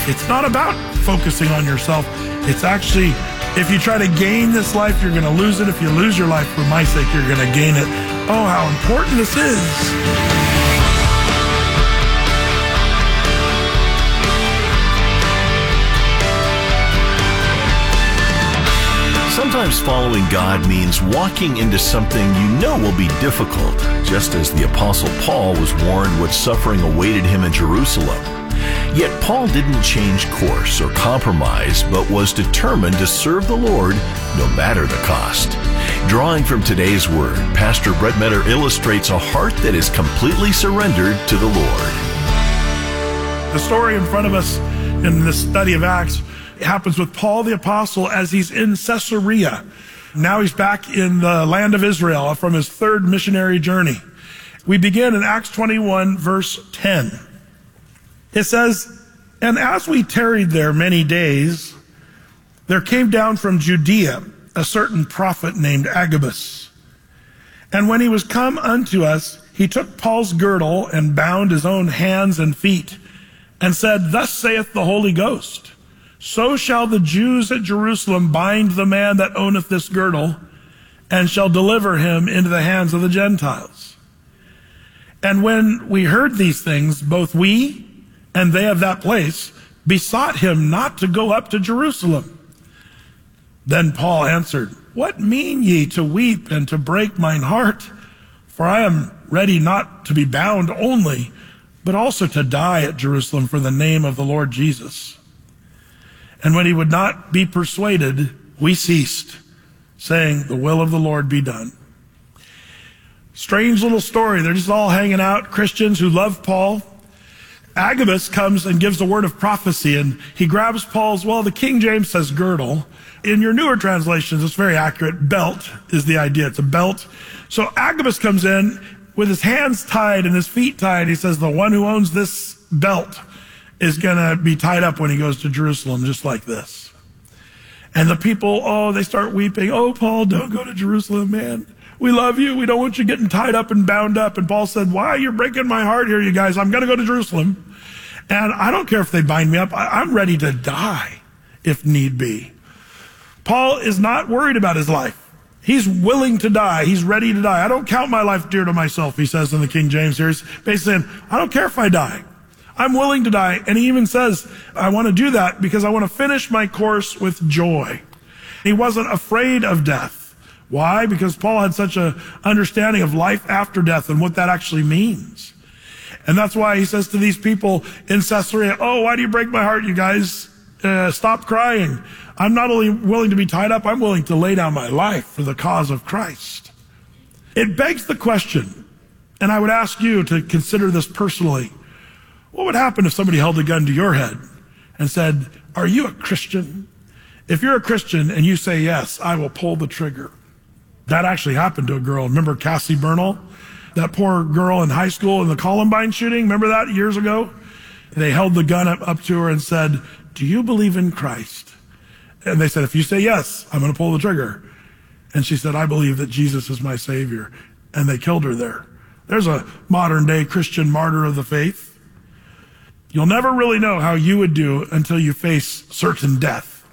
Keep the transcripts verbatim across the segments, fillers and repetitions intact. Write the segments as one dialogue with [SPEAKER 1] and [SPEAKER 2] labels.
[SPEAKER 1] It's not about focusing on yourself. It's actually, if you try to gain this life, you're going to lose it. If you lose your life for my sake, you're going to gain it. Oh, how important this is.
[SPEAKER 2] Sometimes following God means walking into something you know will be difficult, just as the Apostle Paul was warned what suffering awaited him in Jerusalem. Yet Paul didn't change course or compromise, but was determined to serve the Lord no matter the cost. Drawing from today's word, Pastor Brett Metter illustrates a heart that is completely surrendered to the Lord.
[SPEAKER 1] The story in front of us in this study of Acts happens with Paul the Apostle as he's in Caesarea. Now he's back in the land of Israel from his third missionary journey. We begin in Acts twenty-one, verse ten. It says, "And as we tarried there many days, there came down from Judea a certain prophet named Agabus. And when he was come unto us, he took Paul's girdle and bound his own hands and feet, and said, Thus saith the Holy Ghost, So shall the Jews at Jerusalem bind the man that owneth this girdle, and shall deliver him into the hands of the Gentiles. And when we heard these things, both we and they of that place besought him not to go up to Jerusalem. Then Paul answered, What mean ye to weep and to break mine heart? For I am ready not to be bound only, but also to die at Jerusalem for the name of the Lord Jesus. And when he would not be persuaded, we ceased, saying, The will of the Lord be done." Strange little story. They're just all hanging out, Christians who love Paul. Agabus comes and gives a word of prophecy, and he grabs Paul's, well, the King James says girdle. In your newer translations, it's very accurate. Belt is the idea. It's a belt. So Agabus comes in with his hands tied and his feet tied. He says, the one who owns this belt is going to be tied up when he goes to Jerusalem, just like this. And the people, oh, they start weeping. Oh, Paul, don't go to Jerusalem, man. We love you. We don't want you getting tied up and bound up. And Paul said, why? You're breaking my heart here, you guys. I'm going to go to Jerusalem. And I don't care if they bind me up. I'm ready to die if need be. Paul is not worried about his life. He's willing to die. He's ready to die. I don't count my life dear to myself, he says in the King James here. He's basically saying, I don't care if I die. I'm willing to die. And he even says, I want to do that because I want to finish my course with joy. He wasn't afraid of death. Why? Because Paul had such an understanding of life after death and what that actually means. And that's why he says to these people in Caesarea, oh, why do you break my heart, you guys? Uh, stop crying. I'm not only willing to be tied up, I'm willing to lay down my life for the cause of Christ. It begs the question, and I would ask you to consider this personally. What would happen if somebody held a gun to your head and said, are you a Christian? If you're a Christian and you say, yes, I will pull the trigger. That actually happened to a girl. Remember Cassie Bernal? That poor girl in high school in the Columbine shooting? Remember that years ago? They held the gun up, up to her and said, do you believe in Christ? And they said, if you say yes, I'm going to pull the trigger. And she said, I believe that Jesus is my Savior. And they killed her there. There's a modern day Christian martyr of the faith. You'll never really know how you would do until you face certain death.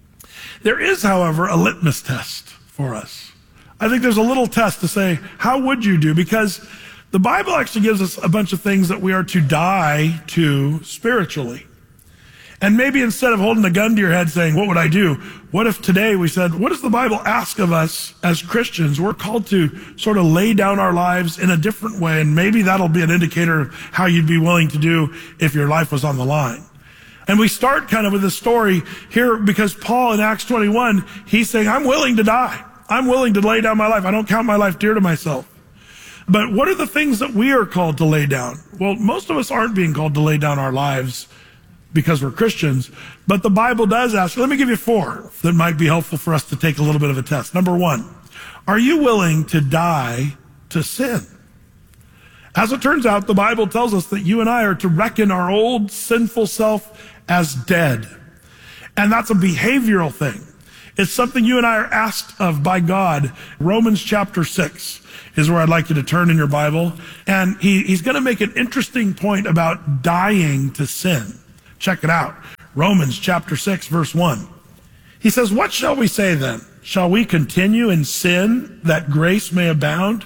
[SPEAKER 1] There is, however, a litmus test for us. I think there's a little test to say, how would you do? Because the Bible actually gives us a bunch of things that we are to die to spiritually. And maybe instead of holding a gun to your head saying, what would I do? What if today we said, what does the Bible ask of us as Christians? We're called to sort of lay down our lives in a different way. And maybe that'll be an indicator of how you'd be willing to do if your life was on the line. And we start kind of with this story here because Paul in Acts twenty-one, he's saying, I'm willing to die. I'm willing to lay down my life. I don't count my life dear to myself. But what are the things that we are called to lay down? Well, most of us aren't being called to lay down our lives because we're Christians, but the Bible does ask. Let me give you four that might be helpful for us to take a little bit of a test. Number one, are you willing to die to sin? As it turns out, the Bible tells us that you and I are to reckon our old sinful self as dead. And that's a behavioral thing. It's something you and I are asked of by God. Romans chapter six is where I'd like you to turn in your Bible. And he, he's going to make an interesting point about dying to sin. Check it out. Romans chapter six, verse one. He says, what shall we say then? Shall we continue in sin that grace may abound?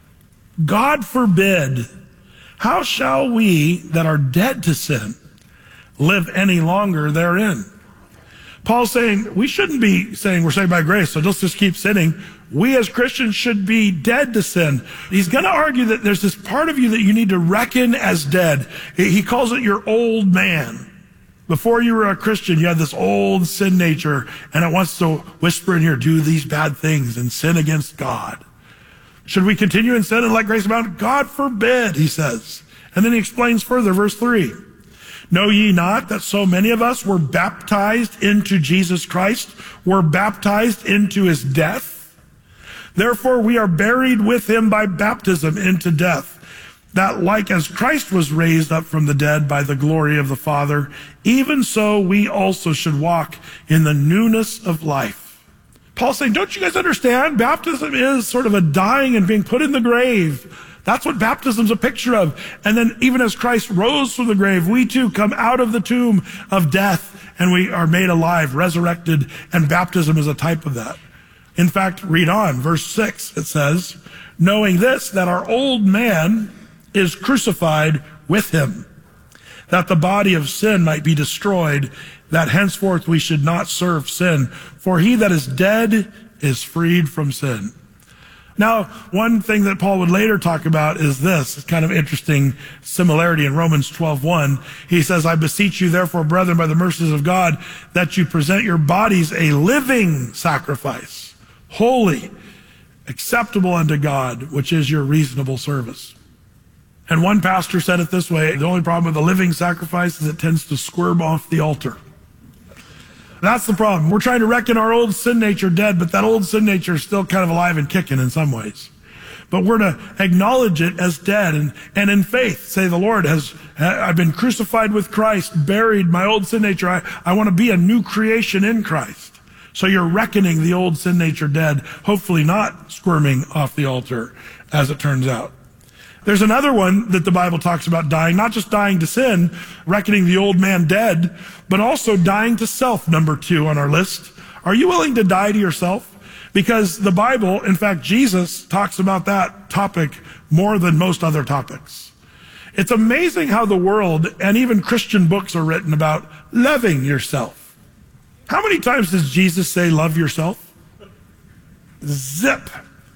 [SPEAKER 1] God forbid. How shall we that are dead to sin live any longer therein? Paul's saying we shouldn't be saying we're saved by grace, so let's just keep sinning. We as Christians should be dead to sin. He's going to argue that there's this part of you that you need to reckon as dead. He calls it your old man. Before you were a Christian, you had this old sin nature, and it wants to whisper in your ear, do these bad things and sin against God. Should we continue in sin and let grace abound? God forbid, he says. And then he explains further, verse three. Know ye not that so many of us were baptized into Jesus Christ, were baptized into his death? Therefore we are buried with him by baptism into death, that like as Christ was raised up from the dead by the glory of the Father, even so we also should walk in the newness of life. Paul's saying, don't you guys understand? Baptism is sort of a dying and being put in the grave. That's what baptism's a picture of. And then even as Christ rose from the grave, we too come out of the tomb of death and we are made alive, resurrected, and baptism is a type of that. In fact, read on, verse six, it says, knowing this, that our old man is crucified with him, that the body of sin might be destroyed, that henceforth we should not serve sin. For he that is dead is freed from sin. Now, one thing that Paul would later talk about is this. It's kind of interesting similarity in Romans twelve one. He says, I beseech you therefore, brethren, by the mercies of God, that you present your bodies a living sacrifice, holy, acceptable unto God, which is your reasonable service. And one pastor said it this way, the only problem with a living sacrifice is it tends to squirm off the altar. That's the problem. We're trying to reckon our old sin nature dead, but that old sin nature is still kind of alive and kicking in some ways. But we're to acknowledge it as dead and, and in faith say the Lord has, I've been crucified with Christ, buried my old sin nature. I, I want to be a new creation in Christ. So you're reckoning the old sin nature dead, hopefully not squirming off the altar as it turns out. There's another one that the Bible talks about dying, not just dying to sin, reckoning the old man dead, but also dying to self, number two on our list. Are you willing to die to yourself? Because the Bible, in fact, Jesus talks about that topic more than most other topics. It's amazing how the world and even Christian books are written about loving yourself. How many times does Jesus say love yourself? Zip.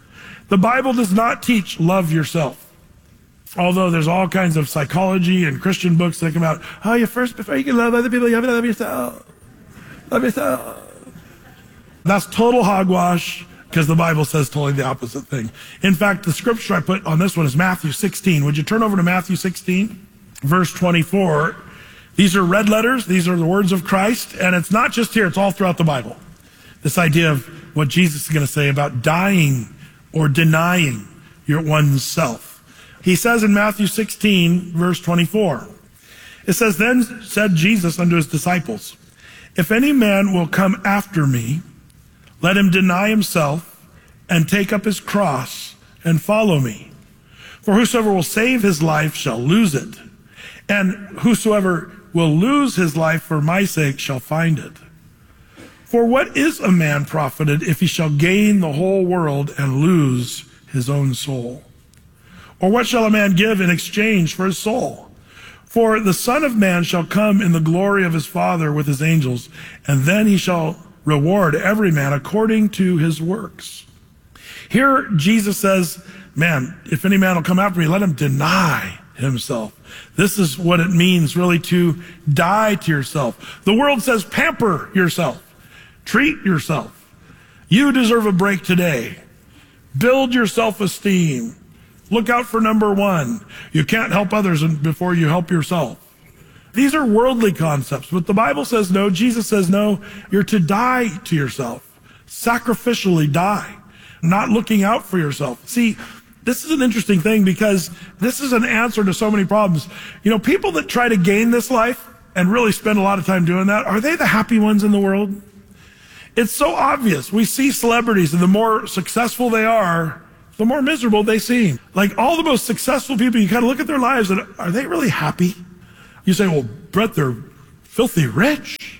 [SPEAKER 1] The Bible does not teach love yourself. Although there's all kinds of psychology and Christian books that come out, oh, you first, before you can love other people, you have to love yourself. Love yourself. That's total hogwash, because the Bible says totally the opposite thing. In fact, the scripture I put on this one is Matthew sixteen. Would you turn over to Matthew sixteen, verse twenty-four? These are red letters. These are the words of Christ. And it's not just here. It's all throughout the Bible. This idea of what Jesus is going to say about dying or denying your one's self. He says in Matthew sixteen, verse twenty-four, it says, then said Jesus unto his disciples, if any man will come after me, let him deny himself and take up his cross and follow me. For whosoever will save his life shall lose it, and whosoever will lose his life for my sake shall find it. For what is a man profited if he shall gain the whole world and lose his own soul? Or what shall a man give in exchange for his soul? For the Son of Man shall come in the glory of his Father with his angels, and then he shall reward every man according to his works. Here Jesus says, man, if any man will come after me, let him deny himself. This is what it means really to die to yourself. The world says pamper yourself. Treat yourself. You deserve a break today. Build your self-esteem. Look out for number one. You can't help others before you help yourself. These are worldly concepts, but the Bible says no. Jesus says no. You're to die to yourself. Sacrificially die. Not looking out for yourself. See, this is an interesting thing because this is an answer to so many problems. You know, people that try to gain this life and really spend a lot of time doing that, are they the happy ones in the world? It's so obvious. We see celebrities, and the more successful they are, the more miserable they seem. Like all the most successful people, you kind of look at their lives and are they really happy? You say, well, Brett, they're filthy rich.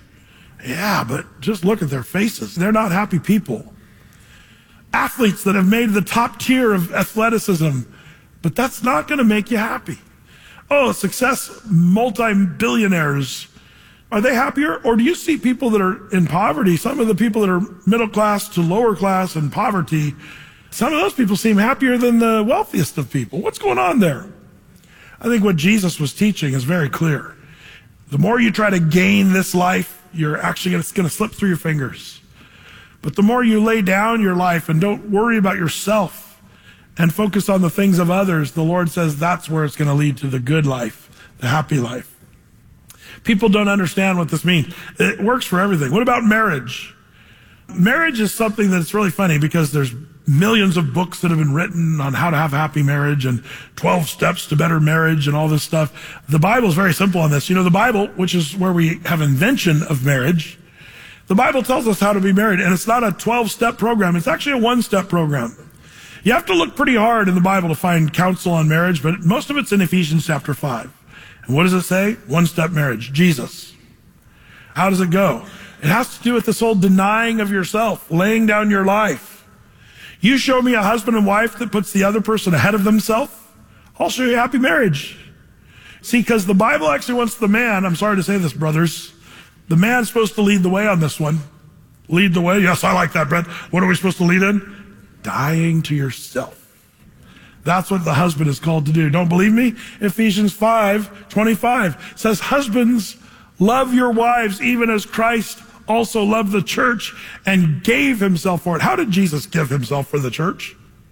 [SPEAKER 1] Yeah, but just look at their faces. They're not happy people. Athletes that have made the top tier of athleticism, but that's not going to make you happy. Oh, success, multi-billionaires. Are they happier? Or do you see people that are in poverty, some of the people that are middle class to lower class and poverty, some of those people seem happier than the wealthiest of people. What's going on there? I think what Jesus was teaching is very clear. The more you try to gain this life, you're actually going to slip through your fingers. But the more you lay down your life and don't worry about yourself and focus on the things of others, the Lord says that's where it's going to lead to the good life, the happy life. People don't understand what this means. It works for everything. What about marriage? Marriage is something that's really funny because there's millions of books that have been written on how to have a happy marriage and twelve steps to better marriage and all this stuff. The Bible is very simple on this. You know, the Bible, which is where we have invention of marriage, the Bible tells us how to be married, and it's not a twelve-step program. It's actually a one-step program. You have to look pretty hard in the Bible to find counsel on marriage, but most of it's in Ephesians chapter five. And what does it say? One-step marriage, Jesus. How does it go? It has to do with this whole denying of yourself, laying down your life. You show me a husband and wife that puts the other person ahead of themselves, I'll show you a happy marriage. See, because the Bible actually wants the man, I'm sorry to say this, brothers, the man's supposed to lead the way on this one. Lead the way? Yes, I like that, Brett. What are we supposed to lead in? Dying to yourself. That's what the husband is called to do. Don't believe me? Ephesians five twenty-five says, husbands, love your wives even as Christ also loved the church and gave himself for it. How did Jesus give himself for the church?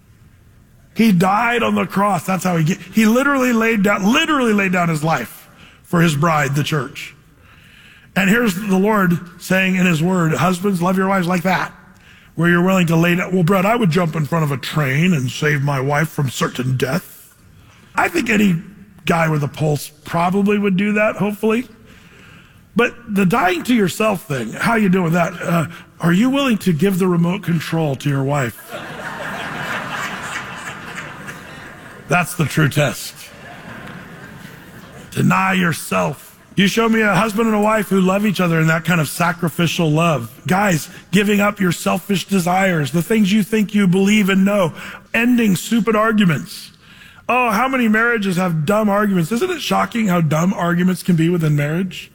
[SPEAKER 1] He died on the cross. That's how he get, he literally laid down, literally laid down his life for his bride, the church. And here's the Lord saying in his word, husbands, love your wives like that, where you're willing to lay down. Well, Brett, I would jump in front of a train and save my wife from certain death. I think any guy with a pulse probably would do that, hopefully. But the dying to yourself thing, how you doing with that? Uh, are you willing to give the remote control to your wife? That's the true test. Deny yourself. You show me a husband and a wife who love each other in that kind of sacrificial love. Guys, giving up your selfish desires, the things you think you believe and know, ending stupid arguments. Oh, how many marriages have dumb arguments? Isn't it shocking how dumb arguments can be within marriage?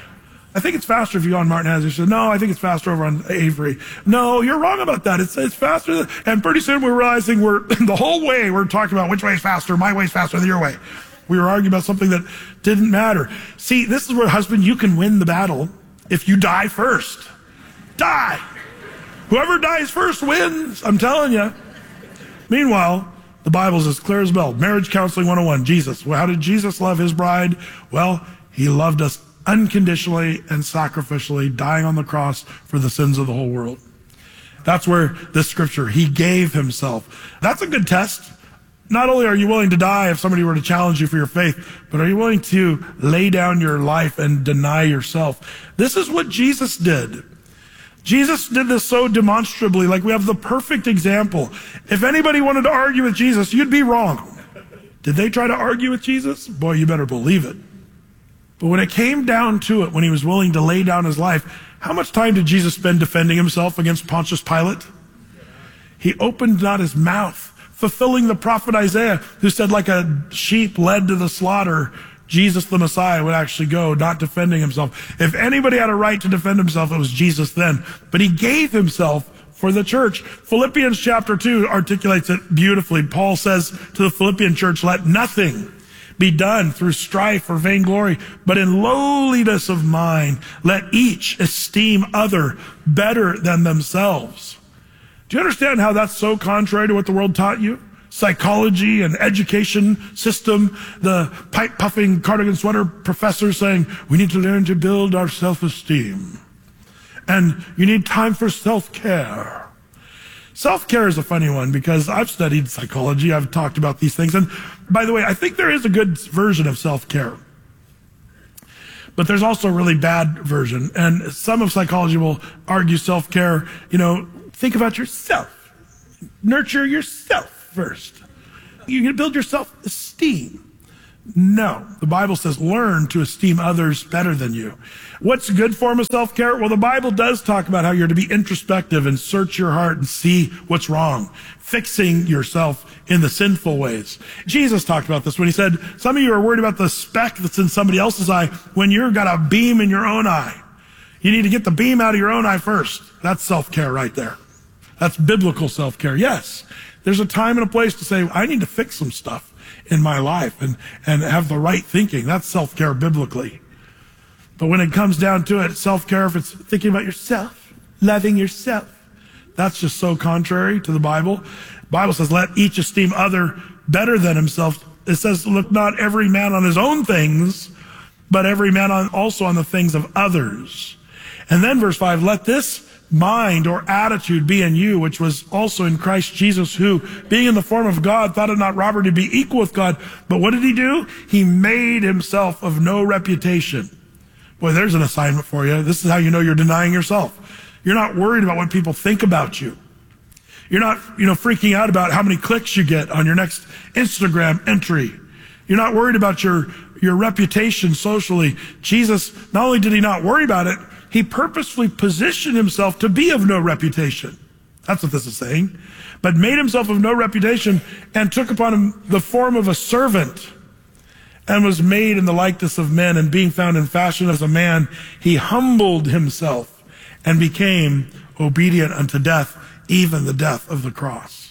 [SPEAKER 1] I think it's faster if you go on Martin Hazard. Said, no, I think it's faster over on Avery. No, you're wrong about that. It's, it's faster. Than, and pretty soon we're realizing we're, the whole way we're talking about which way is faster, my way is faster than your way. We were arguing about something that didn't matter. See, this is where, husband, you can win the battle if you die first. Die. Whoever dies first wins, I'm telling you. Meanwhile, the Bible's as clear as a bell. Marriage Counseling one oh one, Jesus. Well, how did Jesus love his bride? Well, he loved us unconditionally and sacrificially, dying on the cross for the sins of the whole world. That's where this scripture, he gave himself. That's a good test. Not only are you willing to die if somebody were to challenge you for your faith, but are you willing to lay down your life and deny yourself? This is what Jesus did. Jesus did this so demonstrably, like we have the perfect example. If anybody wanted to argue with Jesus, you'd be wrong. Did they try to argue with Jesus? Boy, you better believe it. But when it came down to it, when he was willing to lay down his life, how much time did Jesus spend defending himself against Pontius Pilate? He opened not his mouth, fulfilling the prophet Isaiah, who said, like a sheep led to the slaughter, Jesus the Messiah would actually go, not defending himself. If anybody had a right to defend himself, it was Jesus then. But he gave himself for the church. Philippians chapter two articulates it beautifully. Paul says to the Philippian church, let nothing be done through strife or vainglory, but in lowliness of mind, let each esteem other better than themselves. Do you understand how that's so contrary to what the world taught you? Psychology and education system, the pipe-puffing cardigan sweater professor saying, we need to learn to build our self-esteem. And you need time for self-care. Self-care is a funny one because I've studied psychology. I've talked about these things. And by the way, I think there is a good version of self-care. But there's also a really bad version. And some of psychology will argue self-care, you know, think about yourself. Nurture yourself first. You're going to build your self-esteem. No. The Bible says learn to esteem others better than you. What's a good form of self-care? Well, the Bible does talk about how you're to be introspective and search your heart and see what's wrong, fixing yourself in the sinful ways. Jesus talked about this when he said, some of you are worried about the speck that's in somebody else's eye when you've got a beam in your own eye. You need to get the beam out of your own eye first. That's self-care right there. That's biblical self-care. Yes, there's a time and a place to say, I need to fix some stuff in my life and, and have the right thinking. That's self-care biblically. But when it comes down to it, self-care, if it's thinking about yourself, loving yourself, that's just so contrary to the Bible. The Bible says, let each esteem other better than himself. It says, look not every man on his own things, but every man on, also on the things of others. And then verse five, let this mind or attitude be in you, which was also in Christ Jesus, who, being in the form of God, thought it not robbery to be equal with God. But what did he do? He made himself of no reputation. Boy, there's an assignment for you. This is how you know you're denying yourself. You're not worried about what people think about you. You're not, you know, freaking out about how many clicks you get on your next Instagram entry. You're not worried about your, your reputation socially. Jesus, not only did he not worry about it, he purposefully positioned himself to be of no reputation. That's what this is saying. But made himself of no reputation and took upon him the form of a servant and was made in the likeness of men, and being found in fashion as a man, he humbled himself and became obedient unto death, even the death of the cross.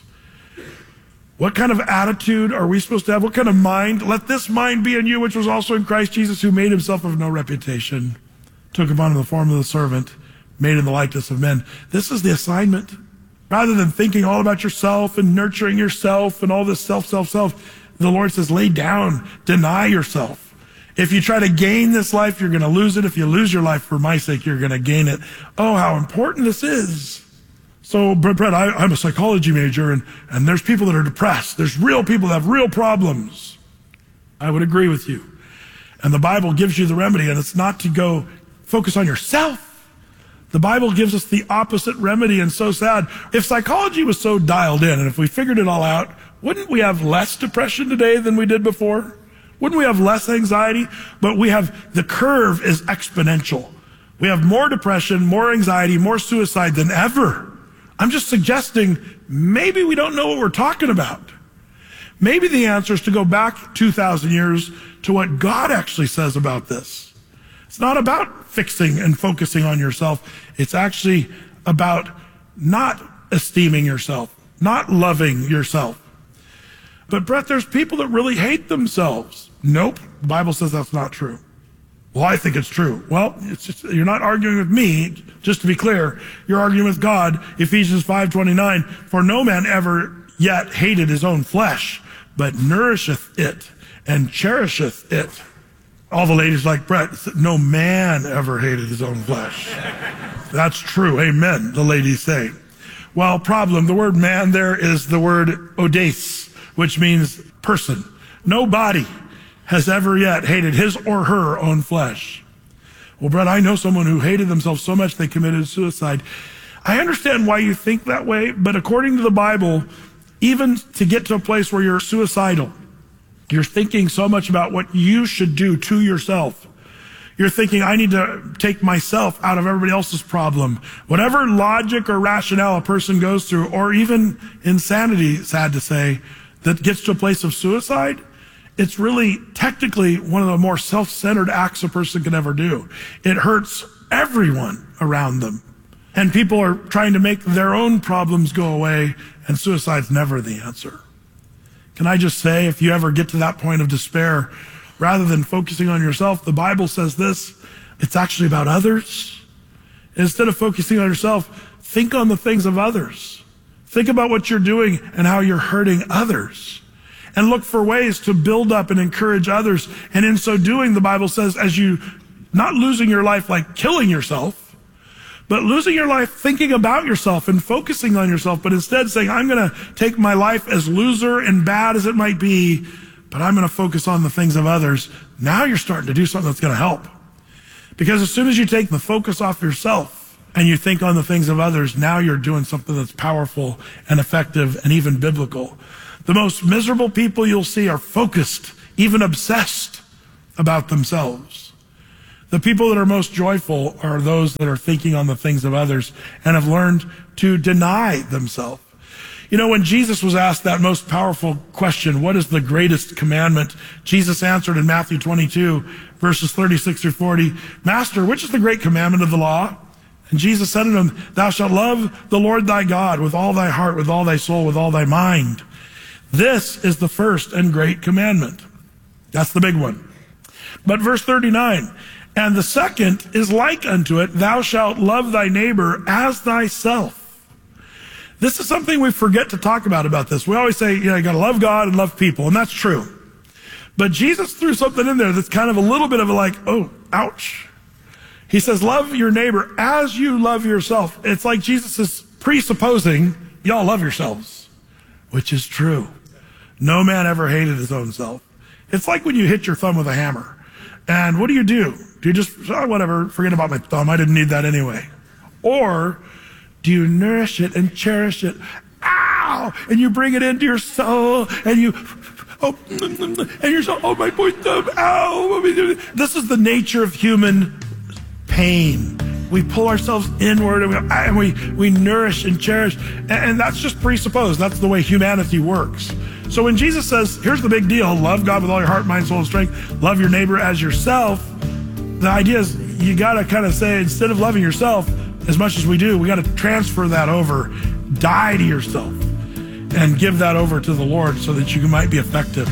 [SPEAKER 1] What kind of attitude are we supposed to have? What kind of mind? Let this mind be in you, which was also in Christ Jesus, who made himself of no reputation, took upon him the form of the servant, made in the likeness of men. This is the assignment. Rather than thinking all about yourself and nurturing yourself and all this self, self, self, the Lord says, lay down, deny yourself. If you try to gain this life, you're going to lose it. If you lose your life for my sake, you're going to gain it. Oh, how important this is. So, Brett, I, I'm a psychology major, and, and there's people that are depressed. There's real people that have real problems. I would agree with you. And the Bible gives you the remedy, and it's not to go focus on yourself. The Bible gives us the opposite remedy, and so sad. If psychology was so dialed in, and if we figured it all out, wouldn't we have less depression today than we did before? Wouldn't we have less anxiety? But we have, the curve is exponential. We have more depression, more anxiety, more suicide than ever. I'm just suggesting maybe we don't know what we're talking about. Maybe the answer is to go back two thousand years to what God actually says about this. It's not about fixing and focusing on yourself. It's actually about not esteeming yourself, not loving yourself. But Brett, there's people that really hate themselves. Nope, the Bible says that's not true. Well, I think it's true. Well, it's just, you're not arguing with me, just to be clear. You're arguing with God. Ephesians five twenty-nine, for no man ever yet hated his own flesh, but nourisheth it and cherisheth it. All the ladies like Brett said, no man ever hated his own flesh. That's true. Amen, the ladies say. Well, problem, the word man there is the word odes, which means person. Nobody has ever yet hated his or her own flesh. Well, Brett, I know someone who hated themselves so much they committed suicide. I understand why you think that way, but according to the Bible, even to get to a place where you're suicidal, you're thinking so much about what you should do to yourself. You're thinking, I need to take myself out of everybody else's problem. Whatever logic or rationale a person goes through, or even insanity, sad to say, that gets to a place of suicide, it's really technically one of the more self-centered acts a person can ever do. It hurts everyone around them. And people are trying to make their own problems go away, and suicide's never the answer. Can I just say, if you ever get to that point of despair, rather than focusing on yourself, the Bible says this, it's actually about others. Instead of focusing on yourself, think on the things of others. Think about what you're doing and how you're hurting others. And look for ways to build up and encourage others. And in so doing, the Bible says, as you, not losing your life like killing yourself, but losing your life thinking about yourself and focusing on yourself, but instead saying, I'm going to take my life as loser and bad as it might be, but I'm going to focus on the things of others. Now you're starting to do something that's going to help. Because as soon as you take the focus off yourself and you think on the things of others, now you're doing something that's powerful and effective and even biblical. The most miserable people you'll see are focused even obsessed about themselves. The people that are most joyful are those that are thinking on the things of others and have learned to deny themselves. You know, when Jesus was asked that most powerful question, what is the greatest commandment? Jesus answered in Matthew twenty-two, verses thirty-six through forty, Master, which is the great commandment of the law? And Jesus said unto him, Thou shalt love the Lord thy God with all thy heart, with all thy soul, with all thy mind. This is the first and great commandment. That's the big one. But verse thirty-nine, and the second is like unto it, Thou shalt love thy neighbor as thyself. This is something we forget to talk about about this. We always say, you know, you got to love God and love people, and that's true. But Jesus threw something in there that's kind of a little bit of a like, oh, ouch. He says, love your neighbor as you love yourself. It's like Jesus is presupposing y'all love yourselves, which is true. No man ever hated his own self. It's like when you hit your thumb with a hammer. And what do you do? Do you just, oh, whatever, forget about my thumb. I didn't need that anyway. Or do you nourish it and cherish it? Ow! And you bring it into your soul and you, oh, and you're so, oh, my poor thumb, ow. This is the nature of human pain. We pull ourselves inward and we, and we, we nourish and cherish. And, and that's just presupposed. That's the way humanity works. So when Jesus says, here's the big deal, love God with all your heart, mind, soul, and strength, love your neighbor as yourself, the idea is you got to kind of say, instead of loving yourself as much as we do, we got to transfer that over, die to yourself, and give that over to the Lord so that you might be effective.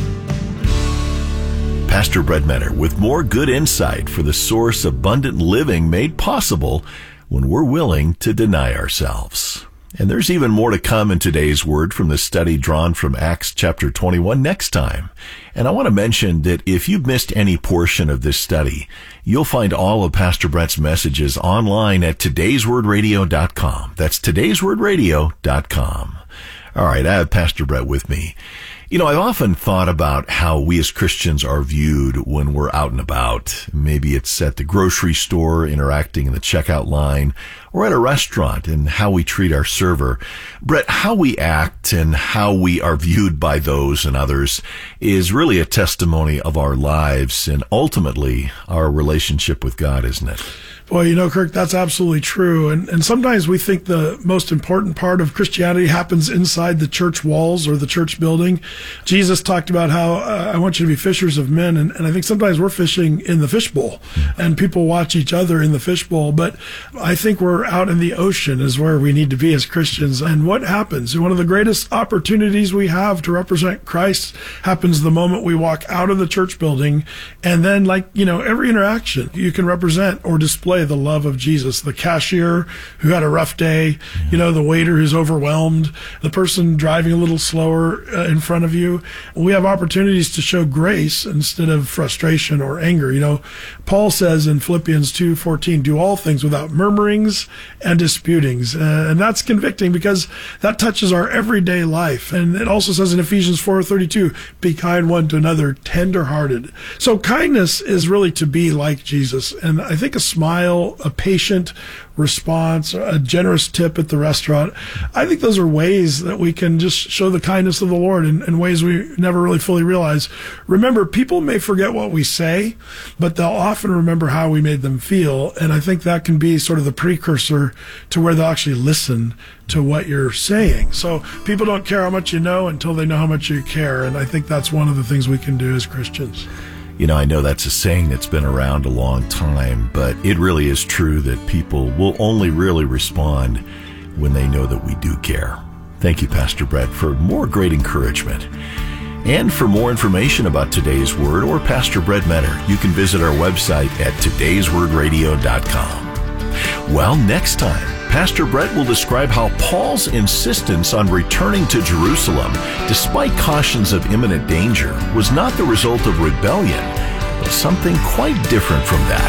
[SPEAKER 2] Pastor Brett Meador with more good insight for the source abundant living made possible when we're willing to deny ourselves. And there's even more to come in today's word from the study drawn from Acts chapter twenty-one next time. And I want to mention that if you've missed any portion of this study, you'll find all of Pastor Brett's messages online at todays word radio dot com. That's todays word radio dot com. All right, I have Pastor Brett with me. You know, I've often thought about how we as Christians are viewed when we're out and about. Maybe it's at the grocery store, interacting in the checkout line, or at a restaurant, and how we treat our server. Brett, how we act and how we are viewed by those and others is really a testimony of our lives and ultimately our relationship with God, isn't it?
[SPEAKER 1] Boy, you know, Kirk, that's absolutely true. And and sometimes we think the most important part of Christianity happens inside the church walls or the church building. Jesus talked about how uh, I want you to be fishers of men. And, and I think sometimes we're fishing in the fishbowl and people watch each other in the fishbowl. But I think we're out in the ocean is where we need to be as Christians. And what happens? One of the greatest opportunities we have to represent Christ happens the moment we walk out of the church building. And then, like, you know, every interaction you can represent or display the love of Jesus. The cashier who had a rough day, you know, the waiter who's overwhelmed, the person driving a little slower uh, in front of you. We have opportunities to show grace instead of frustration or anger. You know, Paul says in Philippians two fourteen, do all things without murmurings and disputings. Uh, and that's convicting because that touches our everyday life. And it also says in Ephesians four thirty-two, be kind one to another, tender-hearted. So kindness is really to be like Jesus. And I think a smile, a patient response, a generous tip at the restaurant, I think those are ways that we can just show the kindness of the Lord in, in ways we never really fully realize. Remember, people may forget what we say, but they'll often remember how we made them feel. And I think that can be sort of the precursor to where they'll actually listen to what you're saying. So people don't care how much you know until they know how much you care. And I think that's one of the things we can do as Christians.
[SPEAKER 2] You know, I know that's a saying that's been around a long time, but it really is true that people will only really respond when they know that we do care. Thank you, Pastor Brett, for more great encouragement. And for more information about today's word or Pastor Brett Meador, you can visit our website at todays word radio dot com. Well, next time, Pastor Brett will describe how Paul's insistence on returning to Jerusalem, despite cautions of imminent danger, was not the result of rebellion, but something quite different from that.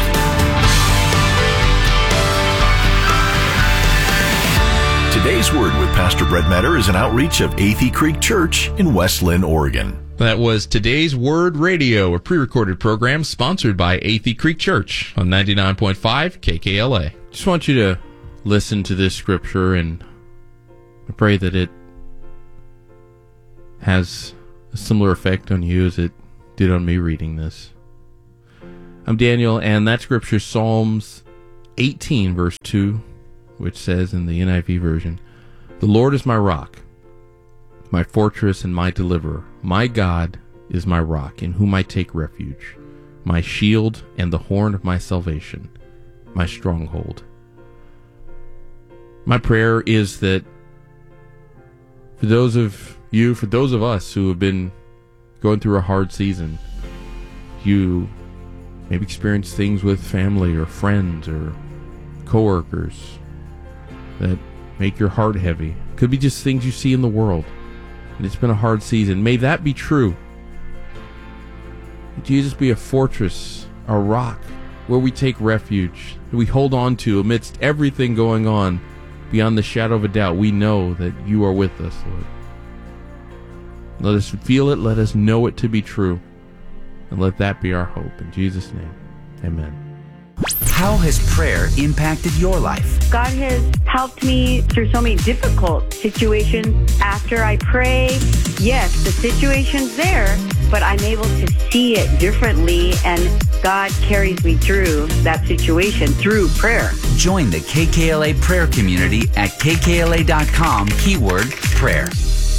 [SPEAKER 2] Today's Word with Pastor Brett Meador is an outreach of Athey Creek Church in West Linn, Oregon.
[SPEAKER 3] That was Today's Word Radio, a pre-recorded program sponsored by Athey Creek Church on ninety-nine point five K K L A.
[SPEAKER 4] Just want you to listen to this scripture, and I pray that it has a similar effect on you as it did on me reading this. I'm Daniel, and that scripture is Psalms eighteen, verse two, which says in the N I V version, "The Lord is my rock, my fortress and my deliverer. My God is my rock, in whom I take refuge, my shield and the horn of my salvation, my stronghold." My prayer is that for those of you, for those of us who have been going through a hard season, you maybe experience things with family or friends or coworkers that make your heart heavy. Could be just things you see in the world, and it's been a hard season. May that be true. May Jesus be a fortress, a rock, where we take refuge, that we hold on to amidst everything going on. Beyond the shadow of a doubt, we know that you are with us, Lord. Let us feel it, let us know it to be true, and let that be our hope. In Jesus' name, amen.
[SPEAKER 5] How has prayer impacted your life?
[SPEAKER 6] God has helped me through so many difficult situations. After I pray, yes, the situation's there, but I'm able to see it differently, and God carries me through that situation through prayer.
[SPEAKER 5] Join the K K L A prayer community at K K L A dot com, keyword prayer.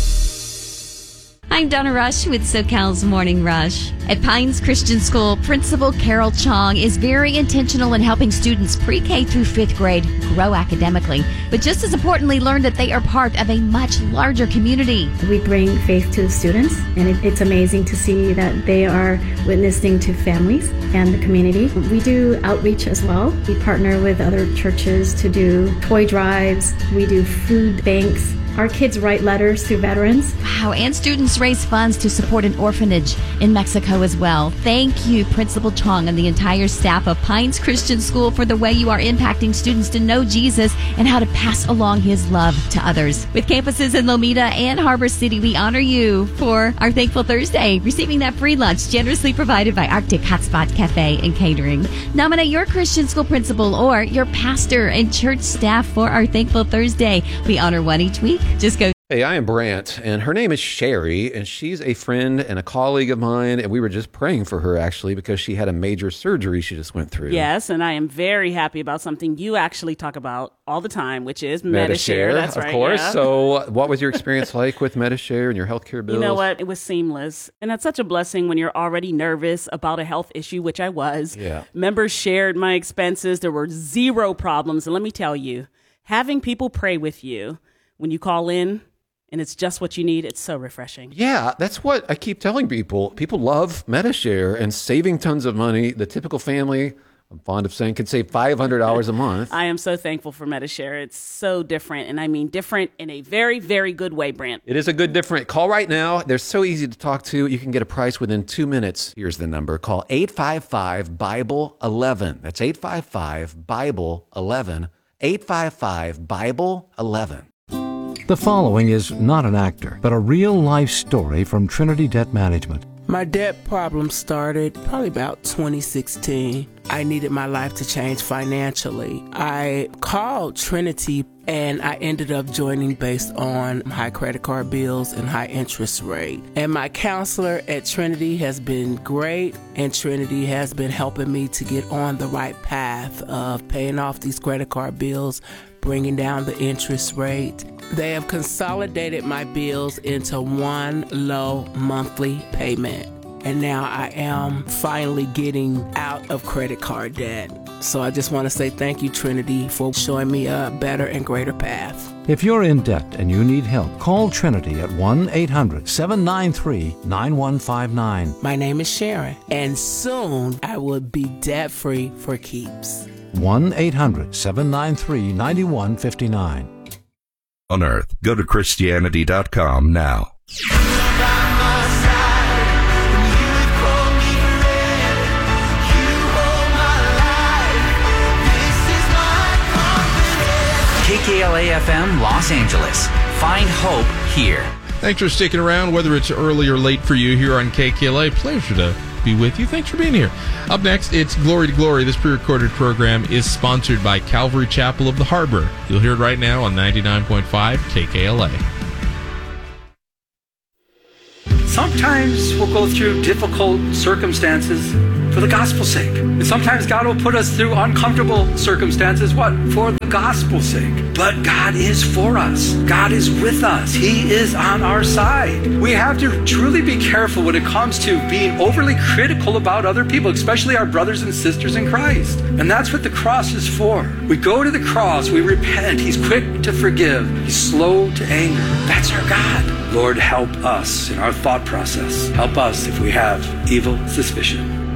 [SPEAKER 7] I'm Donna Rush with SoCal's Morning Rush. At Pines Christian School, Principal Carol Chong is very intentional in helping students pre-K through fifth grade grow academically, but just as importantly, learn that they are part of a much larger community.
[SPEAKER 8] We bring faith to the students, and it, it's amazing to see that they are witnessing to families and the community. We do outreach as well. We partner with other churches to do toy drives. We do food banks. Our kids write letters to veterans.
[SPEAKER 7] Wow, and students raise funds to support an orphanage in Mexico as well. Thank you, Principal Chong and the entire staff of Pines Christian School, for the way you are impacting students to know Jesus and how to pass along his love to others. With campuses in Lomita and Harbor City, we honor you for our Thankful Thursday, receiving that free lunch generously provided by Arctic Hotspot Cafe and Catering. Nominate your Christian school principal or your pastor and church staff for our Thankful Thursday. We honor one each week. Just go.
[SPEAKER 9] Hey, I am Brant, and her name is Sherry, and she's a friend and a colleague of mine, and we were just praying for her, actually, because she had a major surgery she just went through.
[SPEAKER 10] Yes, and I am very happy about something you actually talk about all the time, which is Medi-Share.
[SPEAKER 9] Medi-Share,
[SPEAKER 10] That's
[SPEAKER 9] of
[SPEAKER 10] right,
[SPEAKER 9] course.
[SPEAKER 10] yeah.
[SPEAKER 9] So what was your experience like with Medi-Share and your healthcare bills?
[SPEAKER 10] You know what? It was seamless, and that's such a blessing when you're already nervous about a health issue, which I was.
[SPEAKER 9] Yeah.
[SPEAKER 10] Members shared my expenses. There were zero problems, and let me tell you, having people pray with you when you call in, and it's just what you need, it's so refreshing.
[SPEAKER 9] Yeah, that's what I keep telling people. People love Medi-Share and saving tons of money. The typical family, I'm fond of saying, could save five hundred dollars a month.
[SPEAKER 10] I am so thankful for Medi-Share. It's so different, and I mean different in a very, very good way, Brant.
[SPEAKER 9] It is a good different. Call right now. They're so easy to talk to. You can get a price within two minutes. Here's the number. Call eight five five, Bible eleven. That's eight five five, Bible eleven. eight five five, Bible eleven.
[SPEAKER 11] The following is not an actor, but a real-life story from Trinity Debt Management.
[SPEAKER 12] My debt problem started probably about twenty sixteen. I needed my life to change financially. I called Trinity, and I ended up joining based on high credit card bills and high interest rate. And my counselor at Trinity has been great, and Trinity has been helping me to get on the right path of paying off these credit card bills, bringing down the interest rate. They have consolidated my bills into one low monthly payment. And now I am finally getting out of credit card debt. So I just want to say thank you, Trinity, for showing me a better and greater path.
[SPEAKER 11] If you're in debt and you need help, call Trinity at one eight hundred, seven nine three, nine one five nine.
[SPEAKER 12] My name is Sharon, and soon I will be debt-free for keeps.
[SPEAKER 11] one eight hundred, seven nine three, nine one five nine.
[SPEAKER 2] On earth, go to Christianity dot com now.
[SPEAKER 5] K K L A F M Los Angeles. Find hope here.
[SPEAKER 3] Thanks for sticking around, whether it's early or late for you here on K K L A. Pleasure to be with you. Thanks for being here. Up next, it's Glory to Glory. This pre-recorded program is sponsored by Calvary Chapel of the Harbor. You'll hear it right now on ninety-nine point five K K L A.
[SPEAKER 13] Sometimes we'll go through difficult circumstances for the gospel's sake. And sometimes God will put us through uncomfortable circumstances, what? For the gospel's sake. But God is for us. God is with us. He is on our side. We have to truly be careful when it comes to being overly critical about other people, especially our brothers and sisters in Christ. And that's what the cross is for. We go to the cross, we repent. He's quick to forgive. He's slow to anger. That's our God. Lord, help us in our thought process. Help us if we have evil suspicion.